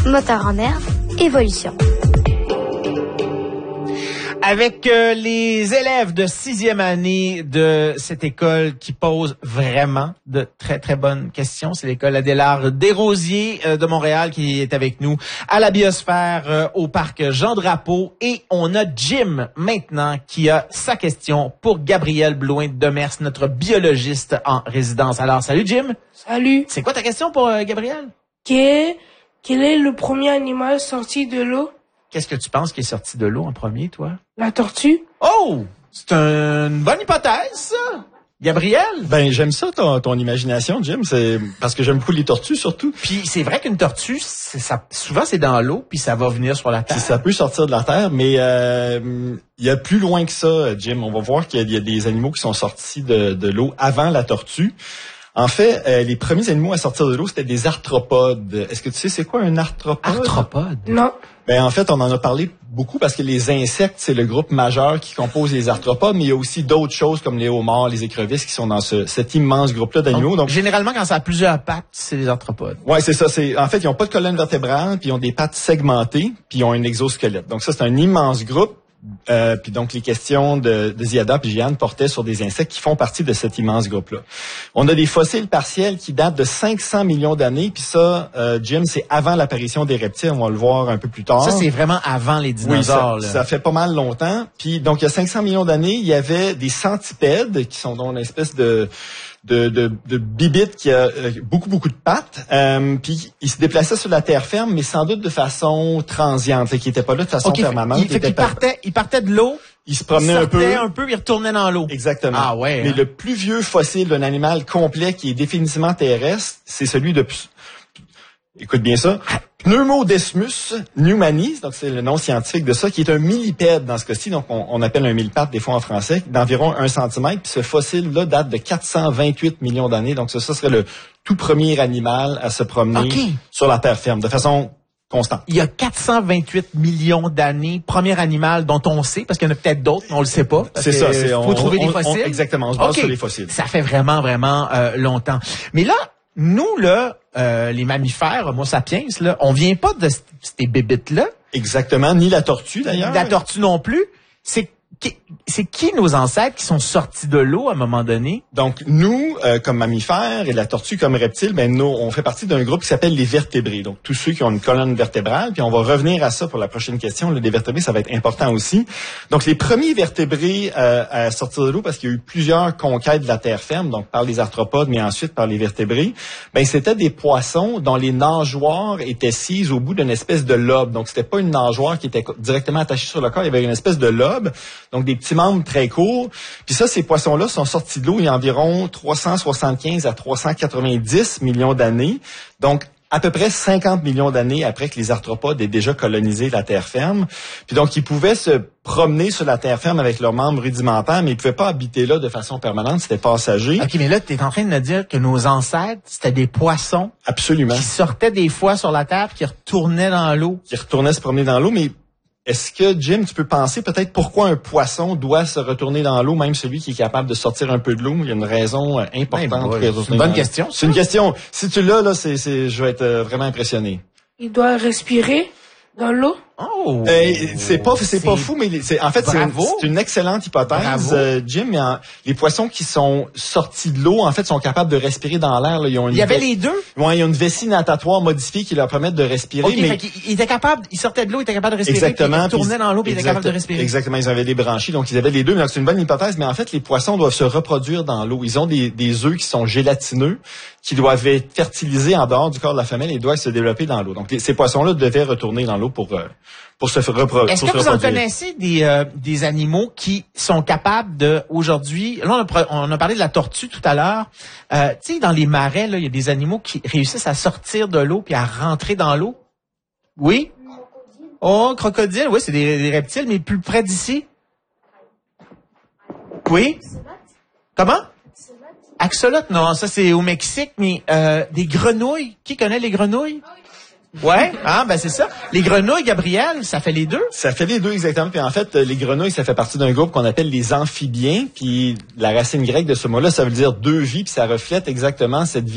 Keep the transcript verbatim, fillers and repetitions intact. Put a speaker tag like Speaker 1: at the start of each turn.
Speaker 1: Moteur en herbe, évolution.
Speaker 2: Avec euh, les élèves de sixième année de cette école qui pose vraiment de très, très bonnes questions. C'est l'école Adélard Desrosiers euh, de Montréal qui est avec nous à la biosphère euh, au parc Jean-Drapeau. Et on a Jim maintenant qui a sa question pour Gabriel Blouin-Demers, notre biologiste en résidence. Alors, salut Jim.
Speaker 3: Salut.
Speaker 2: C'est quoi ta question pour euh, Gabriel?
Speaker 3: Quel, quel est le premier animal sorti de l'eau?
Speaker 2: Qu'est-ce que tu penses qui est sorti de l'eau en premier, toi?
Speaker 3: La tortue.
Speaker 2: Oh! C'est une bonne hypothèse, ça! Gabriel?
Speaker 4: Ben, j'aime ça, ton, ton imagination, Jim. C'est parce que j'aime beaucoup les tortues, surtout.
Speaker 2: Puis c'est vrai qu'une tortue, c'est, ça, souvent c'est dans l'eau, puis ça va venir sur la terre.
Speaker 4: Puis ça peut sortir de la terre, mais euh, il y a plus loin que ça, Jim. On va voir qu'il y a, il y a des animaux qui sont sortis de, de l'eau avant la tortue. En fait, euh, les premiers animaux à sortir de l'eau, c'était des arthropodes. Est-ce que tu sais c'est quoi un arthropode?
Speaker 2: Arthropode?
Speaker 3: Non.
Speaker 4: Ben en fait, on en a parlé beaucoup parce que les insectes, c'est le groupe majeur qui compose les arthropodes, mais il y a aussi d'autres choses comme les homards, les écrevisses qui sont dans ce, cet immense groupe-là d'animaux.
Speaker 2: Donc,
Speaker 4: Donc,
Speaker 2: généralement, quand ça a plusieurs pattes, c'est les arthropodes.
Speaker 4: ouais, c'est ça. C'est en fait, ils ont pas de colonne vertébrale, puis ils ont des pattes segmentées, puis ils ont un exosquelette. Donc ça, c'est un immense groupe. Euh, puis donc les questions de, de Ziada et Jeanne portaient sur des insectes qui font partie de cet immense groupe-là. On a des fossiles partiels qui datent de cinq cents millions d'années, puis ça, euh, Jim, c'est avant l'apparition des reptiles. On va le voir un peu plus tard.
Speaker 2: Ça, c'est vraiment avant les dinosaures.
Speaker 4: Oui, ça,
Speaker 2: là.
Speaker 4: ça fait pas mal longtemps. Puis donc il y a cinq cents millions d'années, il y avait des centipèdes qui sont donc une espèce de de, de, de bibites qui a euh, beaucoup, beaucoup de pattes. Euh, puis, ils se déplaçaient sur la terre ferme, mais sans doute de façon transiente, qui n'était pas là de façon
Speaker 2: okay,
Speaker 4: permanente.
Speaker 2: Il, fait qu'il partait, il partait de l'eau,
Speaker 4: il se promenait un peu,
Speaker 2: un peu, il retournait dans l'eau.
Speaker 4: Exactement.
Speaker 2: Ah ouais.
Speaker 4: Mais
Speaker 2: hein?
Speaker 4: le plus vieux fossile d'un animal complet qui est définitivement terrestre, c'est celui de... Écoute bien ça. Pneumodesmus newmanis, donc c'est le nom scientifique de ça, qui est un millipède dans ce cas-ci, donc on, on appelle un millipède des fois en français, d'environ un centimètre. Puis ce fossile-là date de quatre cent vingt-huit millions d'années, donc ça, ça serait le tout premier animal à se promener okay. sur la terre ferme, de façon constante.
Speaker 2: Il y a quatre cent vingt-huit millions d'années, premier animal dont on sait, parce qu'il y en a peut-être d'autres, mais on le sait pas.
Speaker 4: C'est ça, c'est
Speaker 2: faut
Speaker 4: on,
Speaker 2: trouver
Speaker 4: on,
Speaker 2: des fossiles.
Speaker 4: On, exactement, on se base
Speaker 2: okay.
Speaker 4: sur les fossiles.
Speaker 2: Ça fait vraiment, vraiment euh, longtemps. Mais là, nous, là, euh, les mammifères, Homo sapiens, là, on vient pas de ces bébites-là.
Speaker 4: Exactement, ni la tortue d'ailleurs.
Speaker 2: La tortue non plus. C'est c'est qui nos ancêtres qui sont sortis de l'eau à un moment donné?
Speaker 4: Donc, nous, euh, comme mammifères et la tortue comme reptile, ben nous, on fait partie d'un groupe qui s'appelle les vertébrés. Donc, tous ceux qui ont une colonne vertébrale, puis on va revenir à ça pour la prochaine question. Les vertébrés, ça va être important aussi. Donc, les premiers vertébrés euh, à sortir de l'eau, parce qu'il y a eu plusieurs conquêtes de la terre ferme, donc par les arthropodes, mais ensuite par les vertébrés, ben c'était des poissons dont les nageoires étaient sciées au bout d'une espèce de lobe. Donc, c'était pas une nageoire qui était directement attachée sur le corps, il y avait une espèce de lobe. Donc, des petits membres très courts. Puis ça, ces poissons-là sont sortis de l'eau il y a environ trois cent soixante-quinze à trois cent quatre-vingt-dix millions d'années. Donc, à peu près cinquante millions d'années après que les arthropodes aient déjà colonisé la terre ferme. Puis donc, ils pouvaient se promener sur la terre ferme avec leurs membres rudimentaires, mais ils pouvaient pas habiter là de façon permanente, c'était passager.
Speaker 2: OK, mais là, tu es en train de me dire que nos ancêtres, c'était des poissons.
Speaker 4: Absolument.
Speaker 2: Qui sortaient des fois sur la terre, qui retournaient dans l'eau.
Speaker 4: Qui retournaient se promener dans l'eau, mais est-ce que, Jim, tu peux penser peut-être pourquoi un poisson doit se retourner dans l'eau, même celui qui est capable de sortir un peu de l'eau? Il y a une raison importante.
Speaker 2: Ben, c'est une bonne question.
Speaker 4: C'est une question. Si tu l'as, là, c'est, c'est, je vais être vraiment impressionné.
Speaker 3: Il doit respirer dans l'eau?
Speaker 2: Oh!
Speaker 4: Euh, c'est pas, c'est, c'est pas fou, mais c'est, en fait, c'est une, c'est une excellente hypothèse, euh, Jim. Mais en, les poissons qui sont sortis de l'eau, en fait, sont capables de respirer dans l'air. Là. Ils ont une
Speaker 2: il y avait
Speaker 4: ve-
Speaker 2: les deux?
Speaker 4: Oui, il y a une vessie natatoire modifiée qui leur permet de respirer.
Speaker 2: Okay,
Speaker 4: mais
Speaker 2: fait qu'il, il était capable, il sortait de l'eau, il était capable de respirer.
Speaker 4: Exactement.
Speaker 2: Puis il tournait dans l'eau, puis il était capable de respirer.
Speaker 4: Exactement. Ils avaient des branchies, donc ils avaient les deux. Donc c'est une bonne hypothèse. Mais en fait, les poissons doivent se reproduire dans l'eau. Ils ont des, des œufs qui sont gélatineux, qui doivent être fertilisés en dehors du corps de la femelle et doivent se développer dans l'eau. Donc les, ces poissons-là devaient retourner dans l'eau pour euh, pour se reproduire.
Speaker 2: Est-ce que vous en connaissez des euh, des animaux qui sont capables de aujourd'hui? Là, on a, on a parlé de la tortue tout à l'heure. Euh, tu sais, dans les marais, là, il y a des animaux qui réussissent à sortir de l'eau puis à rentrer dans l'eau. Oui. Oh, crocodile. Oui, c'est des, des reptiles, mais plus près d'ici. Oui. Comment? Axolote, non, ça c'est au Mexique, mais euh, des grenouilles. Qui connaît les grenouilles? Ouais, ah ben c'est ça. Les grenouilles, Gabriel, ça fait les deux?
Speaker 4: Ça fait les deux exactement. Puis en fait, les grenouilles, ça fait partie d'un groupe qu'on appelle les amphibiens. Puis la racine grecque de ce mot-là, ça veut dire deux vies. Puis ça reflète exactement cette vie.